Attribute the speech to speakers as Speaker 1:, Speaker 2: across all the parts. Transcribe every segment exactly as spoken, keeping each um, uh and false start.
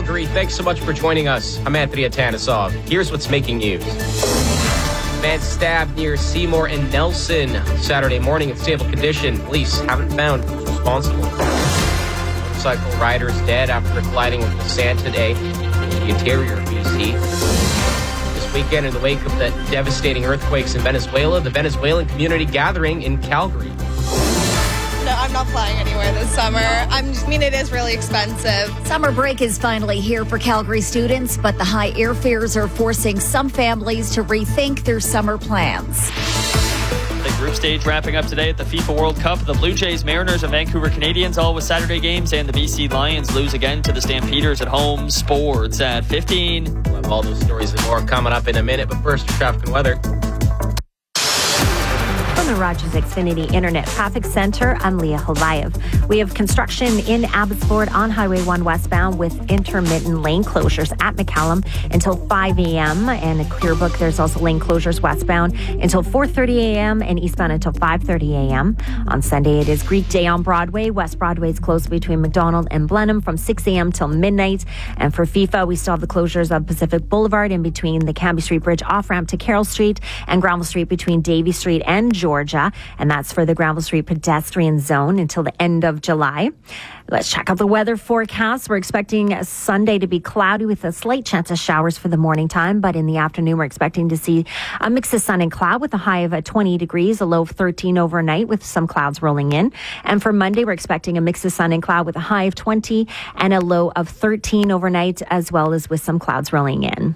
Speaker 1: Calgary. Thanks so much for joining us. I'm Anthony Atanasov. Here's what's making news. Man stabbed near Seymour and Nelson Saturday morning in stable condition. Police haven't found who's responsible. Motorcycle riders dead after colliding with the sand today in the interior of B C. This weekend, in the wake of the devastating earthquakes in Venezuela, the Venezuelan community gathering in Calgary.
Speaker 2: No, I'm not flying anywhere this summer. I'm, I mean, it is really expensive.
Speaker 3: Summer break is finally here for Calgary students, but the high airfares are forcing some families to rethink their summer plans.
Speaker 4: The group stage wrapping up today at the FIFA World Cup. The Blue Jays, Mariners, and Vancouver Canadians all with Saturday games, and the B C Lions lose again to the Stampeders at home. Sports at fifteen.
Speaker 1: We'll have all those stories and more coming up in a minute, but first, traffic and weather.
Speaker 5: From the Rogers Xfinity Internet Traffic Center, I'm Leah Holayev. We have construction in Abbotsford on Highway one westbound with intermittent lane closures at McCallum until five a.m. And at Clearbrook, there's also lane closures westbound until four thirty a.m. and eastbound until five thirty a.m. On Sunday, it is Greek Day on Broadway. West Broadway is closed between McDonald and Blenheim from six a.m. till midnight. And for FIFA, we still have the closures of Pacific Boulevard in between the Canby Street Bridge off-ramp to Carroll Street and Granville Street between Davie Street and Georgia. And that's for the Granville Street pedestrian zone until the end of July. Let's check out the weather forecast. We're expecting Sunday to be cloudy with a slight chance of showers for the morning time. But in the afternoon, we're expecting to see a mix of sun and cloud with a high of twenty degrees, a low of thirteen overnight with some clouds rolling in. And for Monday, we're expecting a mix of sun and cloud with a high of twenty and a low of thirteen overnight, as well as with some clouds rolling in.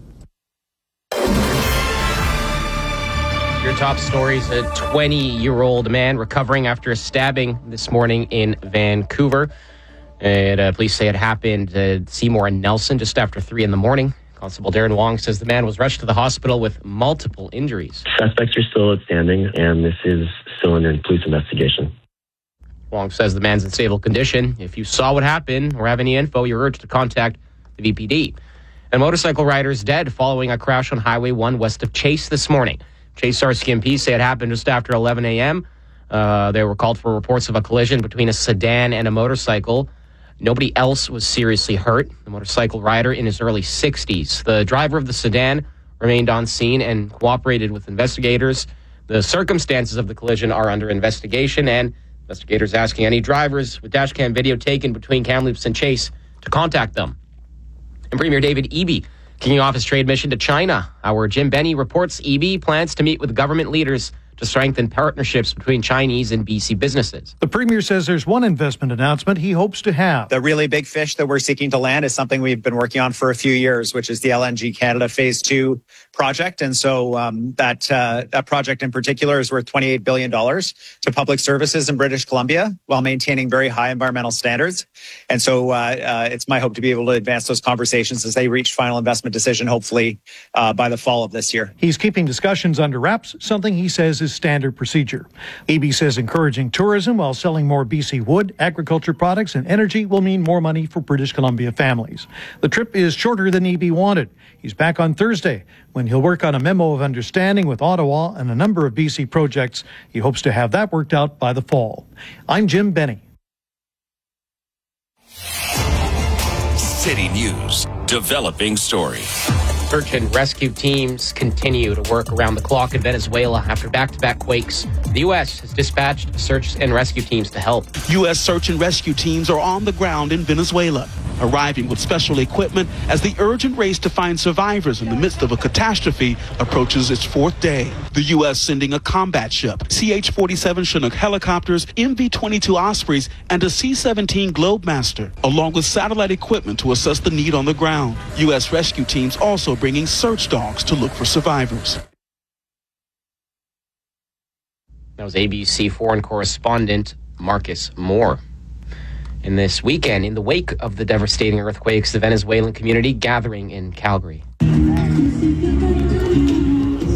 Speaker 1: Your top stories: a twenty-year-old man recovering after a stabbing this morning in Vancouver. And uh, police say it happened at Seymour and Nelson just after three in the morning. Constable Darren Wong says the man was rushed to the hospital with multiple injuries.
Speaker 6: Suspects are still outstanding, and this is still in a police investigation.
Speaker 1: Wong says the man's in stable condition. If you saw what happened or have any info, you're urged to contact the V P D. And motorcycle riders dead following a crash on Highway one west of Chase this morning. Chase R C M P say it happened just after eleven a.m. Uh, they were called for reports of a collision between a sedan and a motorcycle. Nobody else was seriously hurt. The motorcycle rider in his early sixties. The driver of the sedan remained on scene and cooperated with investigators. The circumstances of the collision are under investigation, and investigators asking any drivers with dashcam video taken between Kamloops and Chase to contact them. And Premier David Eby kicking off his trade mission to China. Our Jim Benny reports Eby plans to meet with government leaders to strengthen partnerships between Chinese and B C businesses.
Speaker 7: The Premier says there's one investment announcement he hopes to have.
Speaker 8: The really big fish that we're seeking to land is something we've been working on for a few years, which is the L N G Canada Phase two project. And so um, that uh, that project in particular is worth twenty-eight billion dollars to public services in British Columbia while maintaining very high environmental standards. And so uh, uh, it's my hope to be able to advance those conversations as they reach final investment decision, hopefully uh, by the fall of this year.
Speaker 7: He's keeping discussions under wraps, something he says is standard procedure. Eby says encouraging tourism while selling more B C wood, agriculture products, and energy will mean more money for British Columbia families. The trip is shorter than Eby wanted. He's back on Thursday when he'll work on a memo of understanding with Ottawa and a number of B C projects. He hopes to have that worked out by the fall. I'm Jim Benny.
Speaker 9: City News, developing story.
Speaker 1: Search and rescue teams continue to work around the clock in Venezuela after back-to-back quakes. The U S has dispatched search and rescue teams to help.
Speaker 10: U S search and rescue teams are on the ground in Venezuela, arriving with special equipment as the urgent race to find survivors in the midst of a catastrophe approaches its fourth day. The U S sending a combat ship, C H forty-seven Chinook helicopters, M V twenty-two Ospreys, and a C seventeen Globemaster, along with satellite equipment to assess the need on the ground. U S rescue teams also bringing search dogs to look for survivors.
Speaker 1: That was A B C foreign correspondent Marcus Moore. And this weekend, in the wake of the devastating earthquakes, the Venezuelan community gathering in Calgary.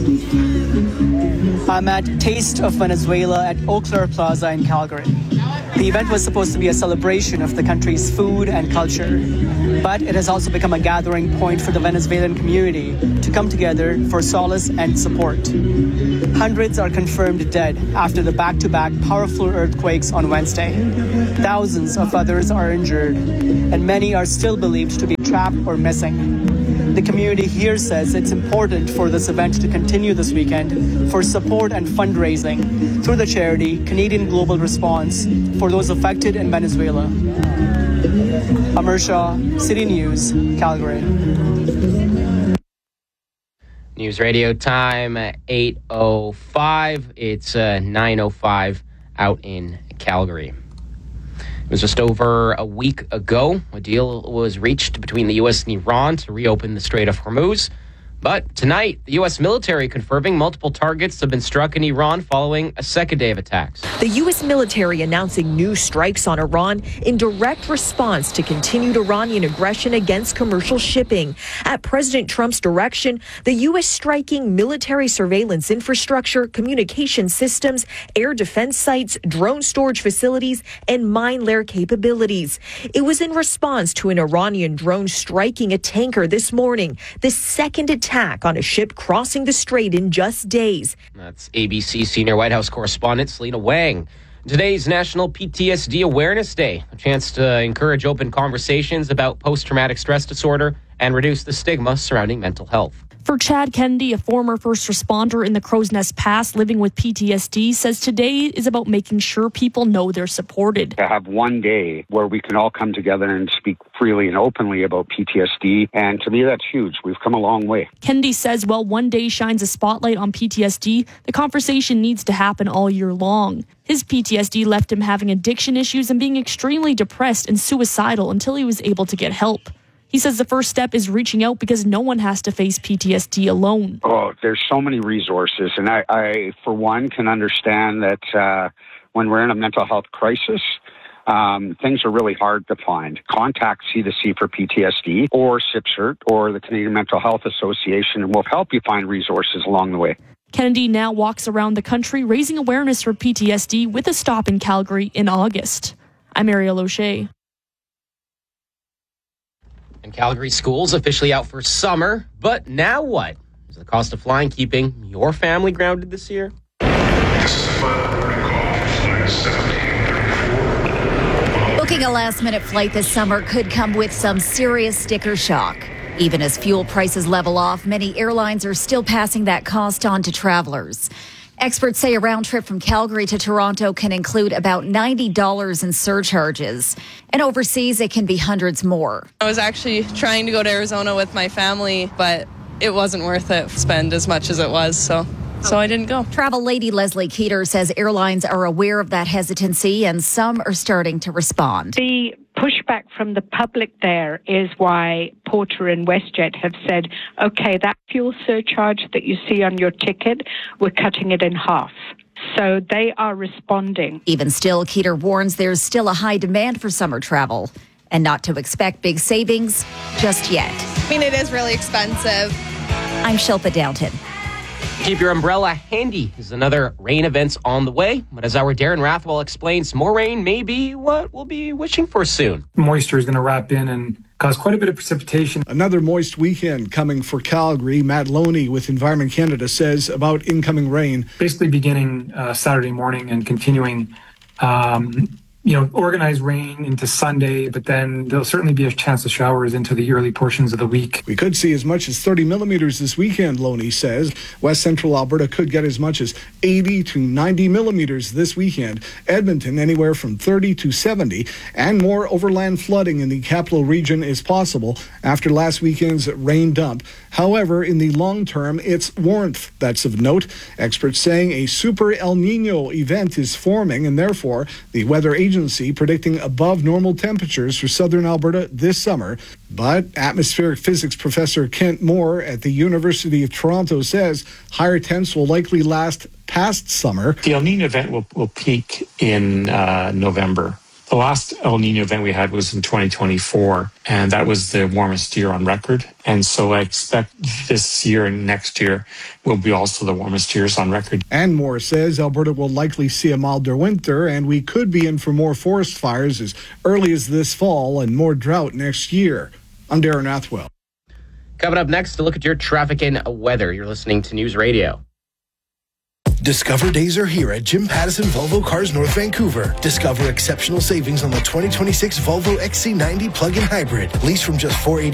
Speaker 11: I'm at Taste of Venezuela at Eau Claire Plaza in Calgary. The event was supposed to be a celebration of the country's food and culture, but it has also become a gathering point for the Venezuelan community to come together for solace and support. Hundreds are confirmed dead after the back-to-back powerful earthquakes on Wednesday. Thousands of others are injured, and many are still believed to be trapped or missing. The community here says it's important for this event to continue this weekend for support and fundraising through the charity Canadian Global Response for those affected in Venezuela. Amar Shah, City News, Calgary.
Speaker 1: News Radio time, eight oh five. It's uh, nine oh five out in Calgary. It was just over a week ago. A deal was reached between the U S and Iran to reopen the Strait of Hormuz. But tonight, the U S military confirming multiple targets have been struck in Iran following a second day of attacks.
Speaker 12: The U S military announcing new strikes on Iran in direct response to continued Iranian aggression against commercial shipping. At President Trump's direction, the U S striking military surveillance infrastructure, communication systems, air defense sites, drone storage facilities, and mine layer capabilities. It was in response to an Iranian drone striking a tanker this morning, the second attack Attack on a ship crossing the strait in just days.
Speaker 1: That's A B C senior White House correspondent Selena Wang. Today's National P T S D Awareness Day, a chance to encourage open conversations about post-traumatic stress disorder and reduce the stigma surrounding mental health.
Speaker 13: For Chad Kennedy, a former first responder in the Crow's Nest Pass living with P T S D, says today is about making sure people know they're supported.
Speaker 14: To have one day where we can all come together and speak freely and openly about P T S D, and to me that's huge. We've come a long way.
Speaker 13: Kennedy says while one day shines a spotlight on P T S D, the conversation needs to happen all year long. His P T S D left him having addiction issues and being extremely depressed and suicidal until he was able to get help. He says the first step is reaching out because no one has to face P T S D alone.
Speaker 14: Oh, there's so many resources. And I, I for one, can understand that uh, when we're in a mental health crisis, um, things are really hard to find. Contact C two C for P T S D or C I P C R T or the Canadian Mental Health Association, and we'll help you find resources along the way.
Speaker 13: Kennedy now walks around the country raising awareness for P T S D with a stop in Calgary in August. I'm Ariel O'Shea.
Speaker 1: And Calgary schools officially out for summer, but now what? Is the cost of flying keeping your family grounded this year?
Speaker 3: Booking a last-minute flight this summer could come with some serious sticker shock. Even as fuel prices level off, many airlines are still passing that cost on to travelers. Experts say a round trip from Calgary to Toronto can include about ninety dollars in surcharges. And overseas, it can be hundreds more.
Speaker 15: I was actually trying to go to Arizona with my family, but it wasn't worth it to spend as much as it was, so so I didn't go.
Speaker 3: Travel lady Leslie Keeter says airlines are aware of that hesitancy and some are starting to respond.
Speaker 16: The pushback from the public there is why Porter and WestJet have said, okay, that fuel surcharge that you see on your ticket, we're cutting it in half. So they are responding.
Speaker 3: Even still, Keeter warns there's still a high demand for summer travel and not to expect big savings just yet.
Speaker 2: I mean, it is really expensive.
Speaker 3: I'm Shilpa Downton.
Speaker 1: Keep your umbrella handy. There's another rain events on the way. But as our Darren Rathwell explains, more rain may be what we'll be wishing for soon.
Speaker 17: Moisture is going to wrap in and cause quite a bit of precipitation.
Speaker 18: Another moist weekend coming for Calgary. Matt Loney with Environment Canada says about incoming rain.
Speaker 17: Basically beginning uh, Saturday morning and continuing um, you know, organized rain into Sunday, but then there'll certainly be a chance of showers into the early portions of the week.
Speaker 18: We could see as much as thirty millimeters this weekend, Loney says. West Central Alberta could get as much as eighty to ninety millimeters this weekend. Edmonton anywhere from thirty to seventy, and more overland flooding in the capital region is possible after last weekend's rain dump. However, in the long term, it's warmth that's of note. Experts saying a super El Nino event is forming, and therefore the weather agency predicting above normal temperatures for southern Alberta this summer. But atmospheric physics professor Kent Moore at the University of Toronto says higher temps will likely last past summer.
Speaker 19: The El Nino event will, will peak in uh, November. The The last El Nino event we had was in twenty twenty-four, and that was the warmest year on record. And so I expect this year and next year will be also the warmest years on record.
Speaker 18: And Moore says Alberta will likely see a milder winter, and we could be in for more forest fires as early as this fall and more drought next year. I'm Darren Athwell.
Speaker 1: Coming up next, to look at your traffic and weather. You're listening to News Radio.
Speaker 20: Discover days are here at Jim Pattison Volvo Cars North Vancouver. Discover exceptional savings on the twenty twenty-six Volvo X C ninety plug-in hybrid. Lease from just four hundred eighty